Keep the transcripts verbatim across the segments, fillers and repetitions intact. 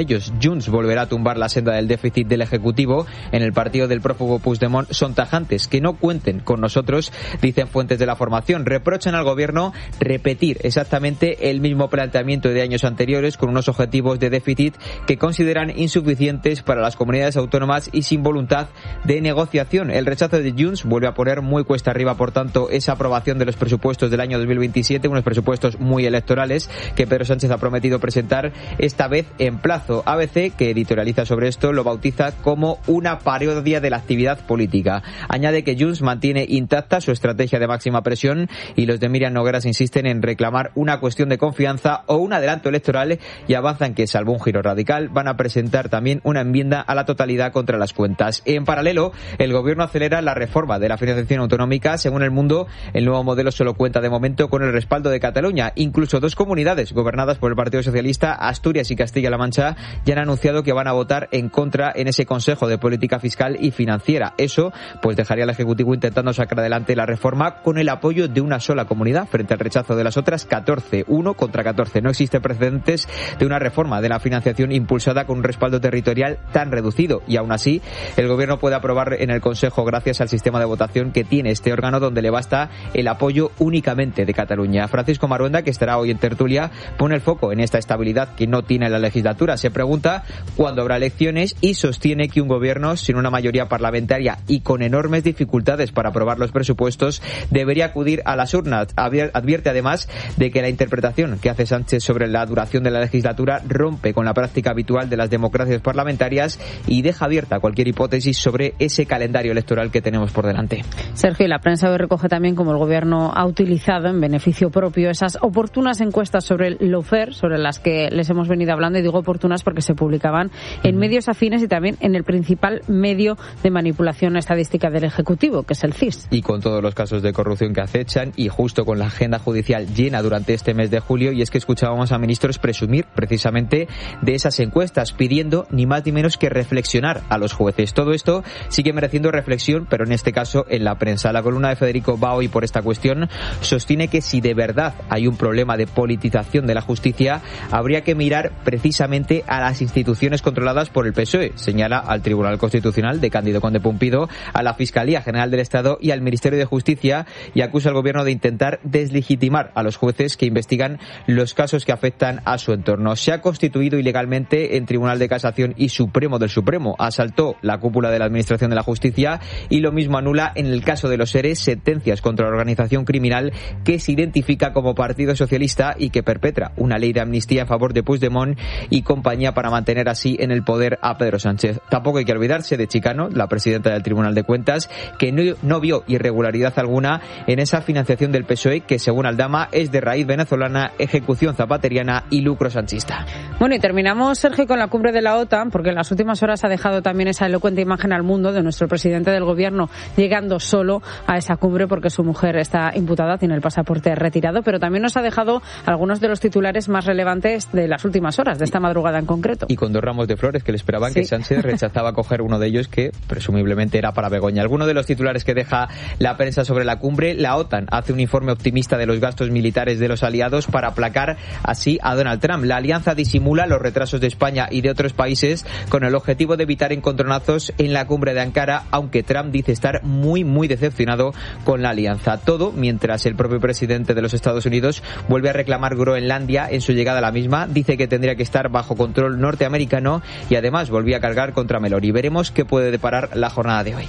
ellos. Junts volverá a tumbar la senda del déficit del Ejecutivo. En el partido del prófugo Puigdemont son tajantes. Que no cuenten con nosotros, dicen fuentes de la formación. Reprochan al gobierno repetir exactamente el mismo planteamiento de años anteriores con unos objetivos de déficit que consideran insuficientes para las comunidades autónomas y sin voluntad de negociación. El rechazo de Junts vuelve a poner muy cuesta arriba, por tanto, esa aprobación de los presupuestos del año dos mil veintisiete, unos presupuestos muy electorales que Pedro Sánchez ha prometido presentar esta vez en plazo. A B C, que editorializa sobre esto, lo bautiza como una parodia de la actividad política. Añade que Junts mantiene intacta su estrategia de máxima presión y los de Míriam Nogueras insisten en reclamar una cuestión de confianza o un adelanto electoral y avanzan que, salvo un giro radical, van a presentar también una enmienda a la totalidad contra las cuentas. En paralelo, el gobierno acelera la reforma de la financiación autonómica. Según El Mundo, el nuevo modelo solo cuenta de momento con el respaldo de Cataluña. Incluso dos comunidades gobernadas por el Partido Socialista, Asturias y Castilla-La Mancha, ya han anunciado que van a votar en contra en ese Consejo de Política Fiscal y Financiera. Eso pues dejaría al Ejecutivo intentando sacar adelante la reforma con el apoyo de una sola comunidad frente al rechazo de las otras catorce. Uno contra catorce. No existe precedentes de una reforma de la financiación impulsada con un respaldo territorial tan reducido, y aún así el Gobierno puede aprobar en el Consejo gracias al sistema de votación que tiene este órgano, donde le basta el apoyo únicamente de Cataluña. Francisco Maruenda, que estará hoy en tertulia, pone el foco en esta estabilidad que no tiene la legislatura. Se pregunta cuándo habrá elecciones y sostiene que un gobierno sin una mayoría parlamentaria y con enormes dificultades para aprobar los presupuestos debería acudir a las urnas. Advierte además de que la interpretación que hace Sánchez sobre la duración de la legislatura rompe con la práctica habitual de las democracias parlamentarias y deja abierta cualquier hipótesis sobre ese calendario electoral que tenemos por delante. Sergio, y la prensa hoy recoge también cómo el gobierno ha utilizado en beneficio propio esas oportunas encuestas sobre el lawfare, sobre las que les hemos venido hablando, y digo oportunas porque se publicaban en medios afines y también en el principal medio de manipulación estadística del Ejecutivo, que es el C I S. Y con todos los casos de corrupción que acechan y justo con la agenda judicial llena durante este mes de julio, y es que escuchábamos a ministros presumir precisamente de esas encuestas, pidiendo ni más ni menos que reflexionar a los jueces. Todo esto sigue mereciendo reflexión, pero en este caso en la prensa. La columna de Federico va hoy por esta cuestión. Sostiene que si de verdad hay un problema de politización de la justicia, habría que mirar precisamente a las instituciones controladas por el P S O E. Señala al Tribunal Constitucional de Cándido Conde Pumpido, a la Fiscalía General del Estado y al Ministerio de Justicia, y acusa al Gobierno de intentar deslegitimar a los jueces que investigan los casos que afectan a su entorno. Se ha constituido ilegalmente en Tribunal de Casación y Supremo del Supremo. Asaltó la cúpula de la Administración de la Justicia y lo mismo anula en el caso de los ERE sentencias contra la organización criminal que se identifica como Partido Socialista y que perpetra una ley de amnistía en favor de Puigdemont y compañía para mantener así en el poder a Pedro Sánchez. Tampoco hay que olvidarse de Chicano, la presidenta del Tribunal de Cuentas, que no, no vio irregularidad alguna en esa financiación del P S O E que, según Aldama, es de raíz venezolana, ejecución zapateriana y lucro sanchista. Bueno, y terminamos, Sergio, con la cumbre de la OTAN, porque en las últimas horas ha dejado también esa elocuente imagen al mundo de nuestro presidente del Gobierno llegando solo a esa cumbre porque su mujer está imputada, tiene el pasaporte retirado, pero también nos ha dejado algunos de los titulares más relevantes de las últimas horas, de esta madrugada en concreto. Y con dos ramos de flores que le esperaban, sí. Que Sánchez rechazaba coger uno de ellos, que presumiblemente era para Begoña. Algunos de los titulares que deja la prensa sobre la cumbre: la OTAN hace un informe optimista de los gastos militares de los aliados para aplacar así a Donald Trump. La alianza disimula los retrasos de España y de otros países con el objetivo de evitar encontronazos en la cumbre de Ankara, aunque Trump dice estar muy, muy decepcionado con la alianza. Todo mientras el propio presidente de los Estados Unidos vuelve a reclamar Groenlandia en su llegada a la misma. Dice que tendría que estar bajo control norteamericano y además volvía a cargar contra Meloni. Veremos qué puede deparar la jornada de hoy.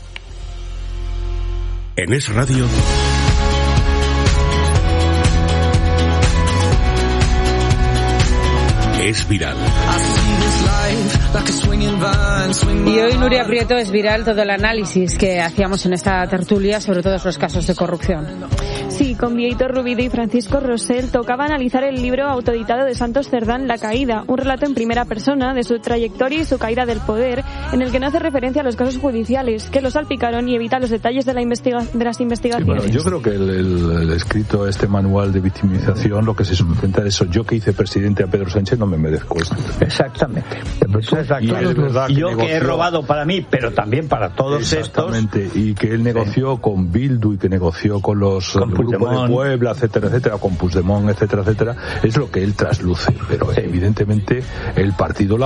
En Es Radio. Es viral. Y hoy, Nuria Prieto, es viral todo el análisis que hacíamos en esta tertulia sobre todos los casos de corrupción. Sí, con Víctor Rubido y Francisco Rosell tocaba analizar el libro autoeditado de Santos Cerdán, La Caída, un relato en primera persona de su trayectoria y su caída del poder, en el que no hace referencia a los casos judiciales que lo salpicaron y evita los detalles de, la investiga- de las investigaciones. Sí, bueno, yo creo que el, el, el escrito, este manual de victimización, lo que se sustenta es eso: yo que hice presidente a Pedro Sánchez no me merezco esto. Exactamente. Exactamente. Y es verdad que yo negoció, que he robado para mí, pero también para todos exactamente, estos. Exactamente, y que él negoció sí. con Bildu y que negoció con los, con Grupo de Puebla, etcétera, etcétera, con Puigdemont, etcétera, etcétera, es lo que él trasluce, pero evidentemente el partido